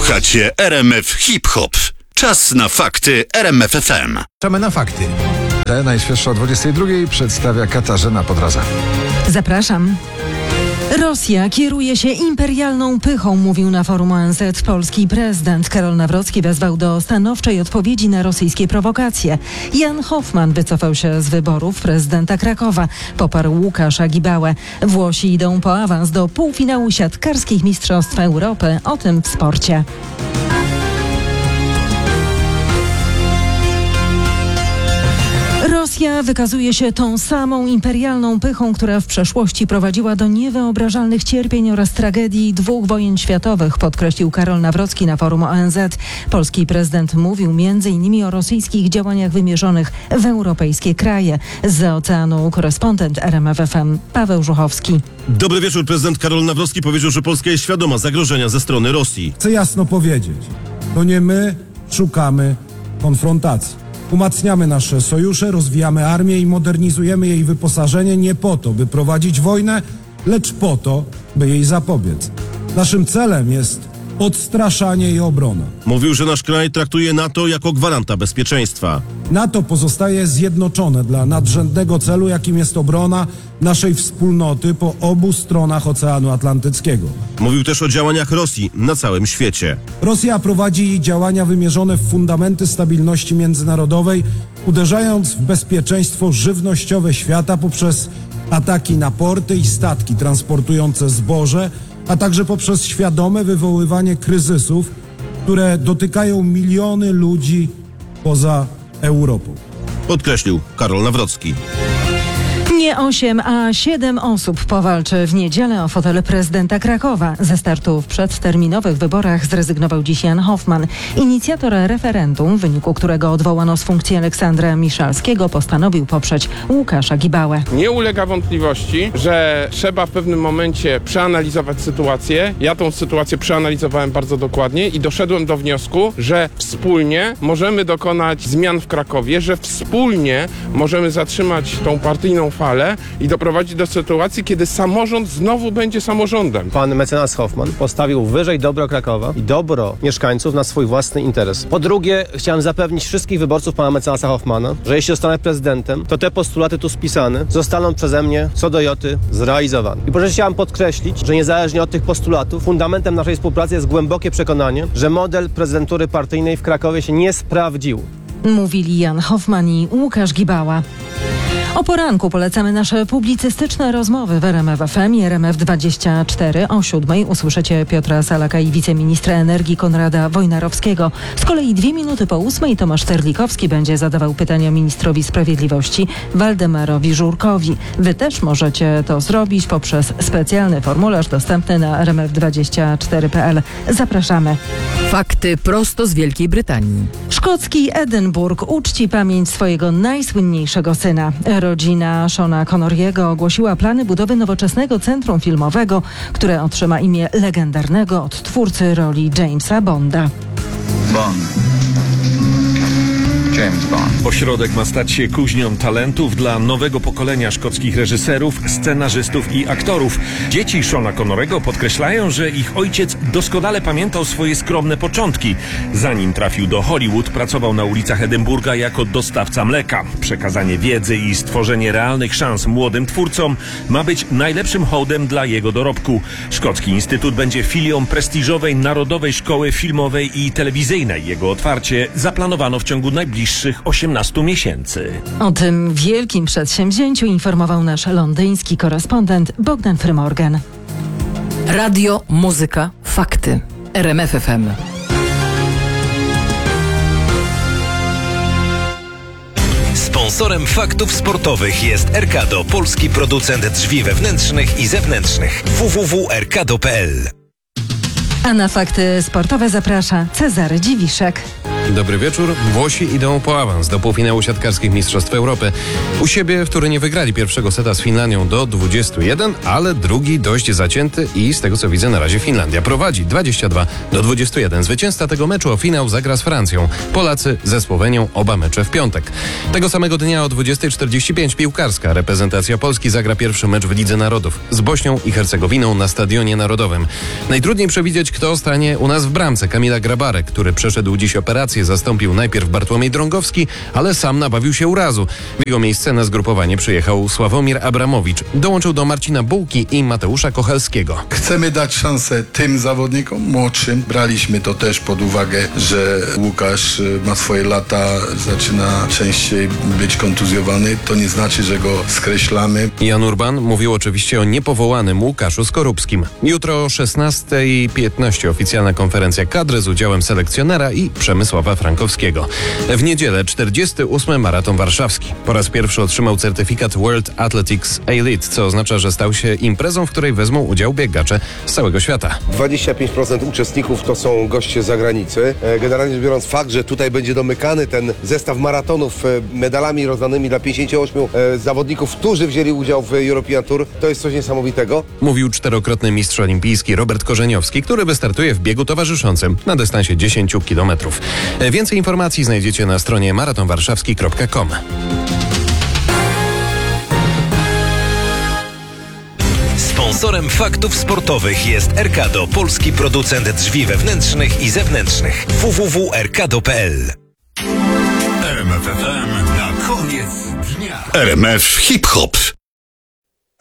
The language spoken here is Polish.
Słuchacie RMF Hip Hop. Czas na fakty RMF FM. Czekamy na fakty. Te najświeższe o 22 przedstawia Katarzyna Podroza. Zapraszam. Rosja kieruje się imperialną pychą, mówił na forum ONZ polski prezydent. Karol Nawrocki wezwał do stanowczej odpowiedzi na rosyjskie prowokacje. Jan Hoffman wycofał się z wyborów prezydenta Krakowa. Poparł Łukasza Gibałę. Włosi idą po awans do półfinału siatkarskich Mistrzostw Europy. O tym w sporcie. Rosja wykazuje się tą samą imperialną pychą, która w przeszłości prowadziła do niewyobrażalnych cierpień oraz tragedii 2 wojen światowych, podkreślił Karol Nawrocki na forum ONZ. Polski prezydent mówił m.in. o rosyjskich działaniach wymierzonych w europejskie kraje. Zza oceanu korespondent RMF FM Paweł Żuchowski. Dobry wieczór. Prezydent Karol Nawrocki powiedział, że Polska jest świadoma zagrożenia ze strony Rosji. Chcę jasno powiedzieć, to nie my szukamy konfrontacji. Umacniamy nasze sojusze, rozwijamy armię i modernizujemy jej wyposażenie nie po to, by prowadzić wojnę, lecz po to, by jej zapobiec. Naszym celem jest odstraszanie i obrona. Mówił, że nasz kraj traktuje NATO jako gwaranta bezpieczeństwa. NATO pozostaje zjednoczone dla nadrzędnego celu, jakim jest obrona naszej wspólnoty po obu stronach Oceanu Atlantyckiego. Mówił też o działaniach Rosji na całym świecie. Rosja prowadzi działania wymierzone w fundamenty stabilności międzynarodowej, uderzając w bezpieczeństwo żywnościowe świata poprzez ataki na porty i statki transportujące zboże, a także poprzez świadome wywoływanie kryzysów, które dotykają miliony ludzi poza Europą. Podkreślił Karol Nawrocki. Nie 8, a 7 osób powalczy w niedzielę o fotel prezydenta Krakowa. Ze startu w przedterminowych wyborach zrezygnował dziś Jan Hoffman. Inicjator referendum, w wyniku którego odwołano z funkcji Aleksandra Miszalskiego, postanowił poprzeć Łukasza Gibałę. Nie ulega wątpliwości, że trzeba w pewnym momencie przeanalizować sytuację. Ja tą sytuację przeanalizowałem bardzo dokładnie i doszedłem do wniosku, że wspólnie możemy dokonać zmian w Krakowie, że wspólnie możemy zatrzymać tą partyjną falę i doprowadzić do sytuacji, kiedy samorząd znowu będzie samorządem. Pan mecenas Hoffman postawił wyżej dobro Krakowa i dobro mieszkańców na swój własny interes. Po drugie, chciałem zapewnić wszystkich wyborców pana mecenasa Hoffmana, że jeśli zostanę prezydentem, to te postulaty tu spisane zostaną przeze mnie co do joty zrealizowane. I proszę, chciałem podkreślić, że niezależnie od tych postulatów, fundamentem naszej współpracy jest głębokie przekonanie, że model prezydentury partyjnej w Krakowie się nie sprawdził. Mówili Jan Hoffman i Łukasz Gibała. O poranku polecamy nasze publicystyczne rozmowy w RMF FM i RMF24. O 7:00 usłyszycie Piotra Salaka i wiceministra energii Konrada Wojnarowskiego. Z kolei 2 minuty po 8:00 Tomasz Terlikowski będzie zadawał pytania ministrowi sprawiedliwości Waldemarowi Żurkowi. Wy też możecie to zrobić poprzez specjalny formularz dostępny na rmf24.pl. Zapraszamy. Fakty prosto z Wielkiej Brytanii. Szkocki Edynburg uczci pamięć swojego najsłynniejszego syna. Rodzina Seana Connery'ego ogłosiła plany budowy nowoczesnego centrum filmowego, które otrzyma imię legendarnego odtwórcy roli Jamesa Bonda. James Bond. Ośrodek ma stać się kuźnią talentów dla nowego pokolenia szkockich reżyserów, scenarzystów i aktorów. Dzieci Seana Connery'ego podkreślają, że ich ojciec doskonale pamiętał swoje skromne początki. Zanim trafił do Hollywood, pracował na ulicach Edynburga jako dostawca mleka. Przekazanie wiedzy i stworzenie realnych szans młodym twórcom ma być najlepszym hołdem dla jego dorobku. Szkocki Instytut będzie filią prestiżowej Narodowej Szkoły Filmowej i Telewizyjnej. Jego otwarcie zaplanowano w ciągu najbliższych 18 miesięcy. O tym wielkim przedsięwzięciu informował nasz londyński korespondent Bogdan Frymorgan. Radio, muzyka, fakty. RMF FM. Sponsorem faktów sportowych jest Erkado, polski producent drzwi wewnętrznych i zewnętrznych. www.erkado.pl. A na fakty sportowe zaprasza Cezary Dziwiszek. Dobry wieczór. Włosi idą po awans do półfinału siatkarskich Mistrzostw Europy. U siebie w Turynie wygrali pierwszego seta z Finlandią do 21, ale drugi dość zacięty i z tego co widzę na razie Finlandia prowadzi 22-21. Zwycięzca tego meczu o finał zagra z Francją. Polacy ze Słowenią, oba mecze w piątek. Tego samego dnia o 20:45 piłkarska reprezentacja Polski zagra pierwszy mecz w Lidze Narodów z Bośnią i Hercegowiną na Stadionie Narodowym. Najtrudniej przewidzieć, kto stanie u nas w bramce. Kamila Grabarek, który przeszedł dziś operację, zastąpił najpierw Bartłomiej Drągowski, ale sam nabawił się urazu. W jego miejsce na zgrupowanie przyjechał Sławomir Abramowicz. Dołączył do Marcina Bułki i Mateusza Kochelskiego. Chcemy dać szansę tym zawodnikom młodszym. Braliśmy to też pod uwagę, że Łukasz ma swoje lata, zaczyna częściej być kontuzjowany. To nie znaczy, że go skreślamy. Jan Urban mówił oczywiście o niepowołanym Łukaszu Skorupskim. Jutro o 16:15 oficjalna konferencja kadry z udziałem selekcjonera i Przemysława Frankowskiego. W niedzielę 48. maraton warszawski. Po raz pierwszy otrzymał certyfikat World Athletics Elite, co oznacza, że stał się imprezą, w której wezmą udział biegacze z całego świata. 25% uczestników to są goście z zagranicy. Generalnie rzecz biorąc, fakt, że tutaj będzie domykany ten zestaw maratonów medalami rozdanymi dla 58 zawodników, którzy wzięli udział w European Tour, to jest coś niesamowitego. Mówił czterokrotny mistrz olimpijski Robert Korzeniowski, który wystartuje w biegu towarzyszącym na dystansie 10 km. Więcej informacji znajdziecie na stronie maratonwarszawski.com. Sponsorem faktów sportowych jest Erkado, polski producent drzwi wewnętrznych i zewnętrznych. www.erkado.pl. RMF FM na koniec dnia. RMF Hip Hop.